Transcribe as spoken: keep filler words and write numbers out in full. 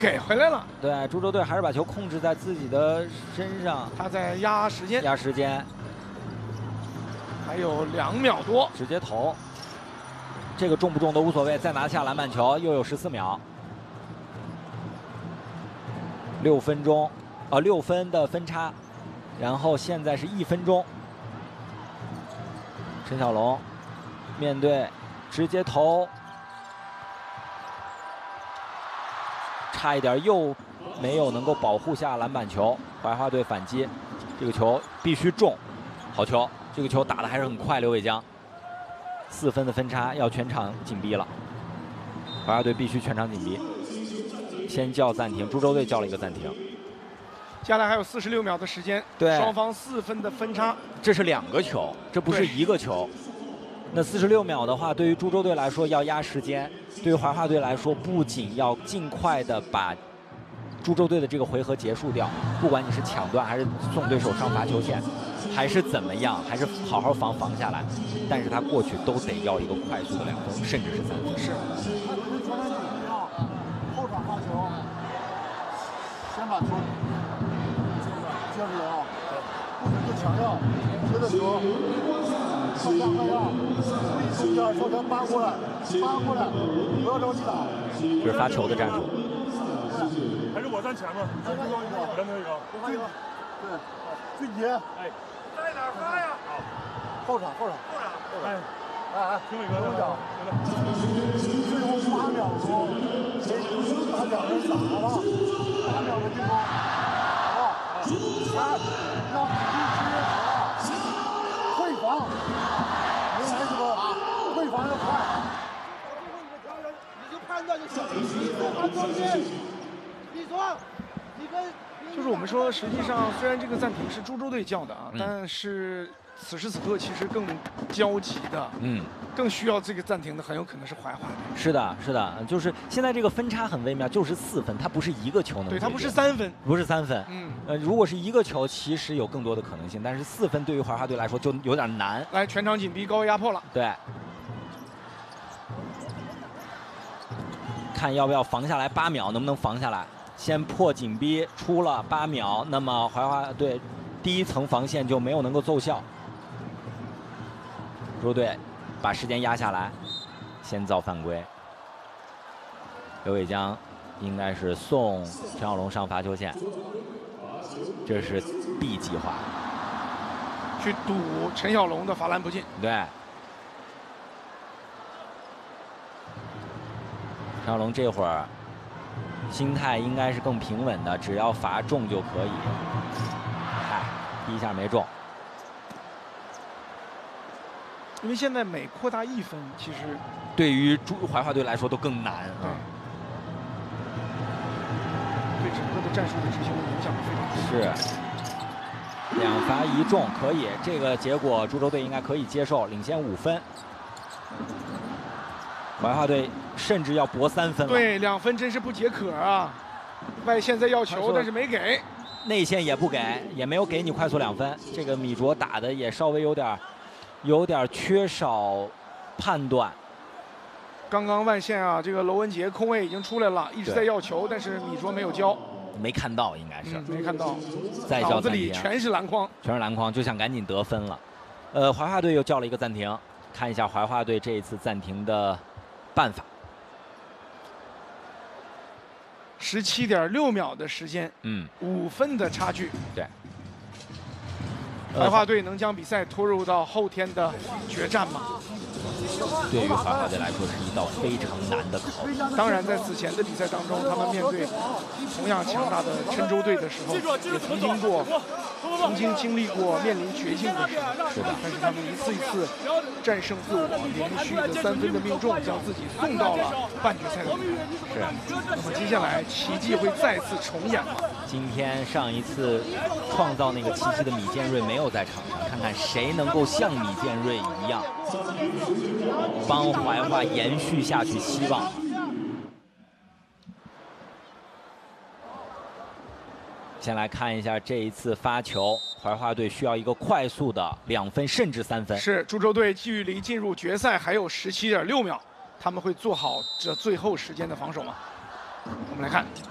给回来了。 对，株洲队还是把球控制在自己的身上， 他在压时间， 压时间， 还有两秒多， 直接投。这个中不中都无所谓，再拿下篮板球，又有十四秒，六分钟，啊，六分的分差，然后现在是一分钟。陈小龙面对直接投。 差一点又没有能够保护下篮板球，怀化队反击，这个球必须中，好球！这个球打得还是很快，刘伟江，四分的分差要全场紧逼了，怀化队必须全场紧逼，先叫暂停，株洲队叫了一个暂停， 接下来还有四十六秒的时间， 对， 双方四分的分差， 这是两个球，这不是一个球。 那四十六秒的话，对于株洲队来说要压时间，对于怀化队来说，不仅要尽快的把株洲队的这个回合结束掉，不管你是抢断还是送对手上罚球线，还是怎么样，还是好好防防下来，但是他过去都得要一个快速的两分，甚至是三分。 是。 后场发球，先把球接住啊，不许就抢要，接着球。 看样看样，中间双拳扒过来，扒过来，不要着急打。 这是发球的战术。 还是我站前面，先发一个，我站那个，我发一个。对，最节。哎，在哪儿发呀？好，后场，后场，后场，后场。哎，哎哎，听伟哥讲，最后八秒钟，谁把两人打了？八秒的进攻，好，三，要比例区，退防。 对方要快，你就判断就行。你做完中间，你说，你跟就是我们说，实际上虽然这个暂停是株洲队叫的啊，嗯、但是此时此刻其实更焦急的，嗯，更需要这个暂停的很有可能是怀化队。 是的，是的，就是现在这个分差很微妙，就是四分，它不是一个球能对，它不是三分， 不是三分， 嗯， 呃，如果是一个球，其实有更多的可能性，但是四分对于怀化队来说就有点难。 来，全场紧逼，高位压迫了， 对。 看要不要防下来八秒，能不能防下来？先破紧逼，出了八秒，那么怀化队第一层防线就没有能够奏效。株洲队把时间压下来，先造犯规。刘伟江应该是送陈小龙上罚球线，这是 B 计划， 去堵陈小龙的罚篮不进。 对。 陈小龙这会儿心态应该是更平稳的，只要罚中就可以。嗨，第一下没中。 因为现在每扩大一分，其实对于朱怀化队来说都更难啊。 对整个的战术的执行的影响非常大。 是。两罚一中可以，这个结果株洲队应该可以接受，领先五分。 怀化队甚至要搏三分了。 对，两分真是不解渴啊！外线在要球，但是没给。 内线也不给，也没有给你快速两分。这个米卓打的也稍微有点，有点缺少判断。 刚刚外线啊，这个娄文杰空位已经出来了，一直在要球，但是米卓没有交。 没看到，应该是、 嗯、没看到。 再叫脑子里全是篮筐， 全是篮筐，就想赶紧得分了。呃，怀化队又叫了一个暂停，看一下怀化队这一次暂停的。 办法， 十七点六秒的时间，嗯，五分的差距， 对。 怀化队能将比赛拖入到后天的决战吗？ 对于怀化队来说是一道非常难的考验。 当然，在此前的比赛当中，他们面对同样强大的郴州队的时候，也曾经过。 曾经经历过面临绝境的时候， 是的， 但是他们一次一次战胜自我，连续的三分的命中，将自己送到了半决赛的舞台。 是。 那么接下来奇迹会再次重演吗？ 今天上一次创造那个奇迹的米建瑞没有在场上，看看谁能够像米建瑞一样，帮怀化延续下去希望。 先来看一下这一次发球，怀化队需要一个快速的两分甚至三分。 是，株洲队距离进入决赛还有十七点六秒，他们会做好这最后时间的防守吗？我们来看。